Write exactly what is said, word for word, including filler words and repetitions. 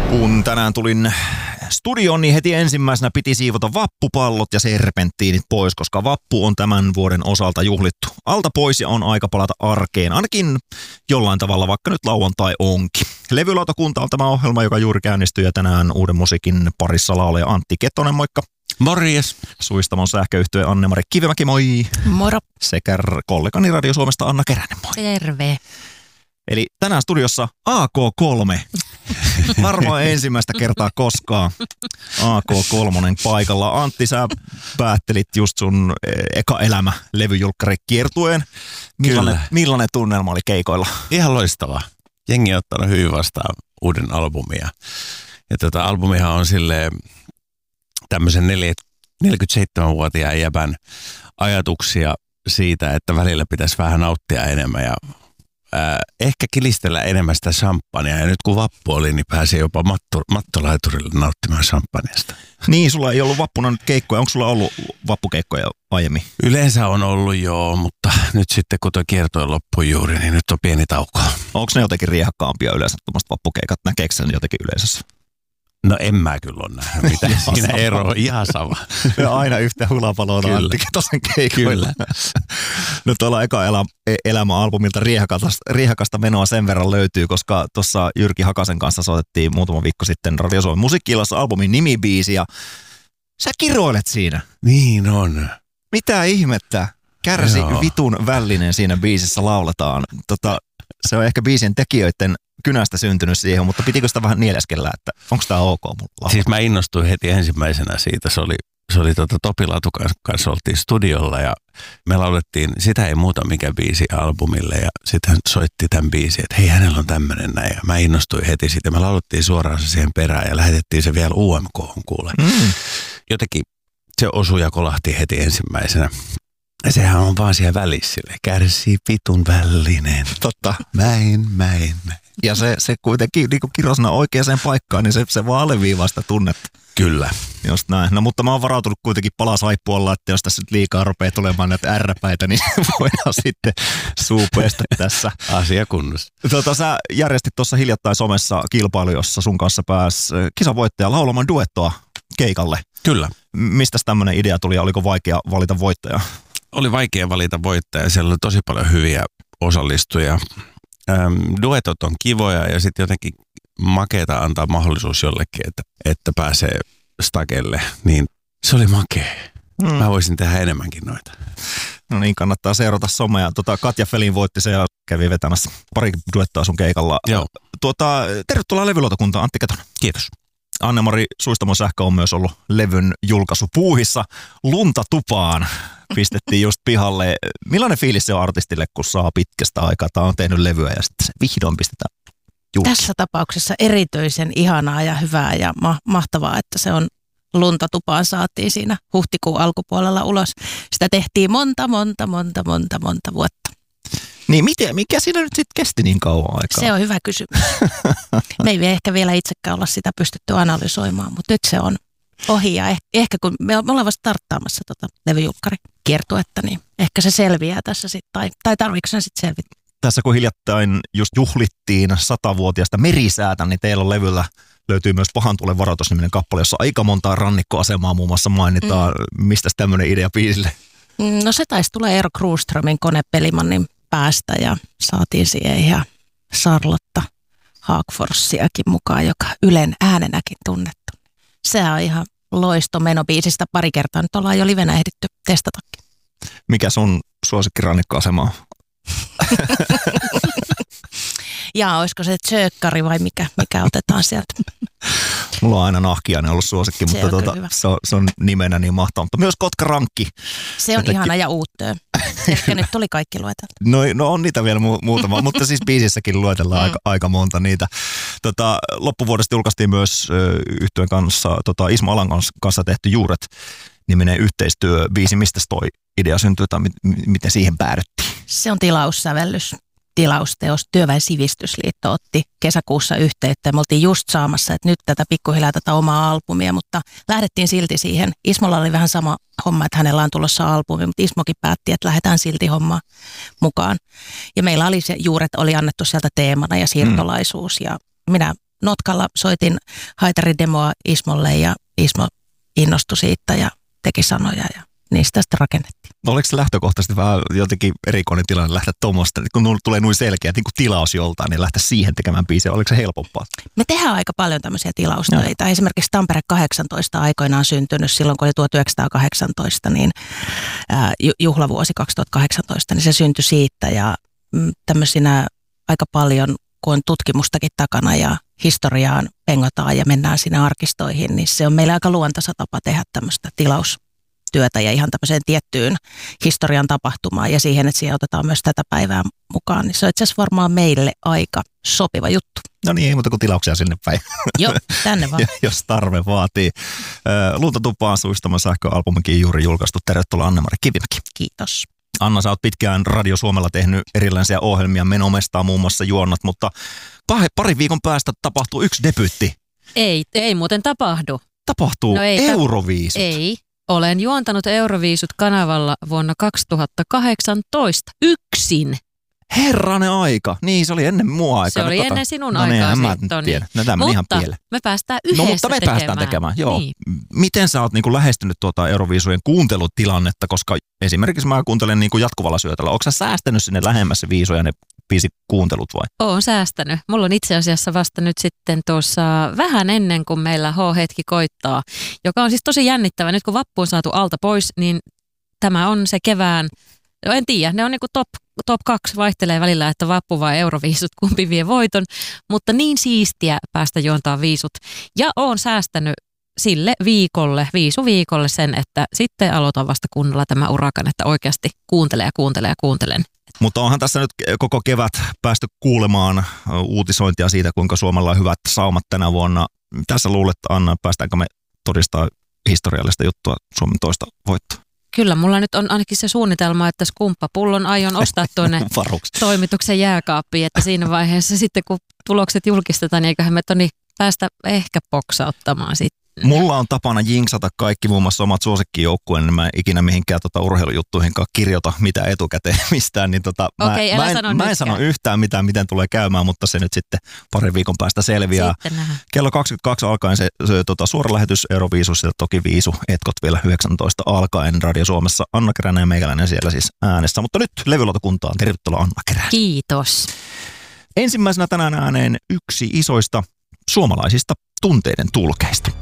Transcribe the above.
Kun tänään tulin studioon, niin heti ensimmäisenä piti siivota vappupallot ja serpenttiinit pois, koska vappu on tämän vuoden osalta juhlittu alta pois ja on aika palata arkeen, ainakin jollain tavalla, vaikka nyt lauantai onkin. Levylautakunta on tämä ohjelma, joka juuri käynnistyy ja tänään uuden musiikin parissa laulaja Antti Kettonen, moikka. Morjes. Suistamon sähköyhtyeen Anne-Mari Kivemäki, moi. Moro. Sekä kollegani Radio Suomesta Anna Keränen, moi. Terve. Eli tänään studiossa A K kolme. Varmaan ensimmäistä kertaa koskaan A K kolme paikalla. Antti, sä päättelit just sun eka elämä levyjulkkari kiertueen. Millainen, millainen tunnelma oli keikoilla? Ihan loistava. Jengi on ottanut hyvin vastaan uuden albumia. Ja tota albumihan on silleen tämmöisen neljäkymmentäseitsemänvuotiaan jäbän ajatuksia siitä, että välillä pitäisi vähän nauttia enemmän ja Äh, ehkä kilistellä enemmän sitä champagnea. Ja nyt kun vappu oli, niin pääsi jopa matto, mattolaiturille nauttimaan champagneasta. Niin, sulla ei ollut vappuna nyt keikkoja. Onko sulla ollut vappukeikkoja aiemmin? Yleensä on ollut joo, mutta nyt sitten kun tuo kiertoi loppui juuri, niin nyt on pieni tauko. Onko ne jotenkin riehakkaampia yleensä tuommoista vappukeikat? Näkeekö sen jotenkin yleisössä? No en mä kyllä ole nähnyt mitään. Siinä ero on ihan sama. Ja aina yhtä hulapaloa Antti Ketosen keikoilla. No tuolla eka elä, elämä-albumilta riehakasta, riehakasta menoa sen verran löytyy, koska tuossa Jyrki Hakasen kanssa soitettiin muutama viikko sitten Radio Suomen musiikki-illassa albumin nimibiisi ja sä kiroilet siinä. Niin on. Mitä ihmettä? Kärsi Joo. vitun vällinen siinä biisissä lauletaan. Tota, se on ehkä biisien tekijöiden kynästä syntynyt siihen, mutta pitikö sitä vähän nieleskellä, että onko tämä ok mulla? Siis mä innostuin heti ensimmäisenä siitä. Se oli, se oli tota Topi Latukan kanssa, oltiin studiolla ja me laulettiin, sitä ei muuta mikä biisi albumille ja sitten hän soitti tämän biisin, että hei hänellä on tämmöinen näin ja mä innostuin heti siitä. Me laulettiin suoraan se siihen perään ja lähetettiin se vielä U M K:hon kuule. Mm. Jotenkin se osui ja kolahti heti ensimmäisenä. Ja sehän on vaan siellä välissä sille. Kärsii vitun vällinen. Totta. Mäin, mäin, mäin. Ja se, se kuitenkin niin kuin kirosana oikeaan paikkaan, niin se, se vaan alleviivaa sitä tunnetta. Kyllä. Just näin. No mutta mä oon varautunut kuitenkin palasaippualla, että jos tässä nyt liikaa rupeaa tulemaan näitä ärräpäitä, niin voidaan sitten suupeesta tässä. Asia kunnossa. Tota, sä järjestit tuossa hiljattain somessa kilpailu, jossa sun kanssa pääsi kisavoittaja laulamaan duettoa keikalle. Kyllä. Mistäs tämmöinen idea tuli ja oliko vaikea valita voittajaa? Oli vaikea valita voittajaa. Siellä oli tosi paljon hyviä osallistujia. Ähm, duetot on kivoja ja sitten jotenkin makeeta antaa mahdollisuus jollekin, että, että pääsee stakelle. Niin se oli makea. Hmm. Mä voisin tehdä enemmänkin noita. No niin, kannattaa seurata somea. Tota, Katja Felin voitti se ja kävi vetämässä pari duettoa sun keikalla. Joo. Tuota, tervetuloa levylautakuntaan, Antti Ketonen. Kiitos. Anne-Mari Suistamon sähkö on myös ollut levyn julkaisupuuhissa. Lunta tupaan pistettiin just pihalle. Millainen fiilis se on artistille, kun saa pitkästä aikaa? Tämä on tehnyt levyä ja sitten se vihdoin pistetään julki. Tässä tapauksessa erityisen ihanaa ja hyvää ja ma- mahtavaa, että se on Lunta tupaan saatiin siinä huhtikuun alkupuolella ulos. Sitä tehtiin monta, monta, monta, monta, monta vuotta. Niin miten, mikä siinä nyt sitten kesti niin kauan aikaa? Se on hyvä kysymys. Me ei ehkä vielä itsekään olla sitä pystytty analysoimaan, mutta nyt se on ohi ja ehkä, ehkä kun me, me ollaan vasta starttaamassa tota levyjulkkarikiertuetta, niin ehkä se selviää tässä sitten, tai, tai tarviiko se sitten selvitä? Tässä kun hiljattain just juhlittiin satavuotiaasta merisäätä, niin teillä on levyllä löytyy myös Pahan tulen varoitusniminen kappale, jossa aika montaa rannikkoasemaa muun muassa mainitaan. Mm. Mistäs tämmöinen idea biisille? No se taisi tulla Eero Kruuströmin Konepelimannin päästä ja saatiin siihen ihan Charlotta Haagforssiakin mukaan, joka Ylen äänenäkin tunnettu. Sehän on ihan loisto menobiisistä. Pari kertaa nyt ollaan jo livenä ehditty testatakin. Mikä sun suosikkirannikkoasema on? Jaa, olisiko se Tsökkari vai mikä, mikä otetaan sieltä? Mulla on aina Nahkiainen ollut suosikki, se mutta on, tuota, se, on, se on nimenä niin mahtava. Mutta myös Kotka-rankki. Se on jotenkin ihana ja uuttöö. Ehkä nyt tuli kaikki lueteltu. No, no on niitä vielä mu- muutama, mutta siis biisissäkin luetellaan mm. aika, aika monta niitä. Tota, loppuvuodesta julkaistiin myös ö, yhtyeen kanssa tota, Ismo Alan kanssa tehty Juuret-niminen yhteistyöbiisi. Mistä toi idea syntyi tai mi- miten siihen päädyttiin? Se on tilaussävellys. Tilausteos. Työväen sivistysliitto otti kesäkuussa yhteyttä. Me oltiin just saamassa, että nyt tätä pikkuhiljaa tätä omaa albumia, mutta lähdettiin silti siihen. Ismolla oli vähän sama homma, että hänellä on tulossa albumi, mutta Ismokin päätti, että lähdetään silti hommaan mukaan. Ja meillä oli se Juuret oli annettu sieltä teemana ja siirtolaisuus ja minä Notkalla soitin haitaridemoa Ismolle ja Ismo innostui siitä ja teki sanoja ja niistä sitten rakennettiin. Oliko se lähtökohtaisesti vähän jotenkin erikoinen tilanne lähteä tuommoista, kun tulee noin selkeä, niin kuin tilaus joltain, niin lähteä siihen tekemään biisiä? Oliko se helpompaa? Me tehdään aika paljon tämmöisiä tilaustöitä. No. Esimerkiksi Tampere kahdeksantoista aikoinaan syntynyt silloin, kun oli tuhatyhdeksänsataakahdeksantoista, niin ää, juhlavuosi kaksituhattakahdeksantoista, niin se syntyi siitä ja mm, tämmöisinä aika paljon, kun on tutkimustakin takana ja historiaan pengotaan ja mennään sinne arkistoihin, niin se on meillä aika luontaisa tapa tehdä tämmöistä tilaustyötä ja ihan tämmöiseen tiettyyn historian tapahtumaan ja siihen, että siihen otetaan myös tätä päivää mukaan, niin se on itse asiassa varmaan meille aika sopiva juttu. No niin, ei muuta kuin tilauksia sinne päin. Joo, tänne vaan. Jos tarve vaatii. Luuntotupaan Suistama sähköalbumikin juuri julkaistu. Tervetuloa Anne-Mari Kivimäki. Kiitos. Anna, sä oot pitkään Radio Suomella tehnyt erilaisia ohjelmia, Menomestaa muun muassa juonnat, mutta parin viikon päästä tapahtuu yksi debyytti. Ei, ei muuten tapahdu. Tapahtuu no ei, Euroviisut. Ei, olen juontanut Euroviisut kanavalla vuonna kaksituhattakahdeksantoista yksin. Herranen aika. Niin, se oli ennen mua aikaa. Se oli no, ennen tota, sinun no, aikaa. No niin, mä tiedä. No tämä ihan pieleen. me päästään yhdessä No mutta me tekemään. päästään tekemään, joo. Niin. Miten sä oot niinku lähestynyt tuota Euroviisujen kuuntelutilannetta, koska esimerkiksi mä kuuntelen niinku jatkuvalla syötöllä. Onko sä säästänyt sinne lähemmäs viisuja ne biisit kuuntelut vai? Oon säästänyt. Mulla on itse asiassa vasta nyt sitten tuossa vähän ennen kuin meillä H-hetki koittaa, joka on siis tosi jännittävä. Nyt kun vappu on saatu alta pois, niin tämä on se kevään, no en tiedä, ne on niinku top Top kaksi vaihtelee välillä, että vappu vai Euroviisut, kumpi vie voiton, mutta niin siistiä päästä juontaa viisut. Ja oon säästänyt sille viikolle, viisuviikolle sen, että sitten aloitan vasta kunnolla tämä urakan, että oikeasti kuuntelee ja kuuntelee ja kuuntelen. Mutta onhan tässä nyt koko kevät päästy kuulemaan uutisointia siitä, kuinka Suomella on hyvät saumat tänä vuonna. Tässä luulet, Anna, päästäänkö me todistaa historiallista juttua Suomen toista voittoa? Kyllä, mulla nyt on ainakin se suunnitelma, että skumppapullon aion ostaa tuonne toimituksen jääkaappiin, että siinä vaiheessa sitten kun tulokset julkistetaan, niin eiköhän me toni päästä ehkä boksauttamaan sitten. Mulla on tapana jinksata kaikki muun muassa omat suosikkijoukkueen, niin mä en ikinä mihinkään tota urheilujuttuihin kirjoita mitä etukäteen mistään. Niin tota, Okei, mä, mä, en, sano mä en sano yhtään mitään, miten tulee käymään, mutta se nyt sitten parin viikon päästä selviää. Kello kaksikymmentäkaksi alkaen se, se tota, suora lähetys Euroviisussa ja toki viisu etkot vielä yhdeksäntoista alkaen Radio Suomessa. Anna Keränen ja meikäläinen siellä siis äänessä. Mutta nyt levylautakuntaan. Tervetuloa Anna Keränen. Kiitos. Ensimmäisenä tänään ääneen yksi isoista suomalaisista tunteiden tulkeista.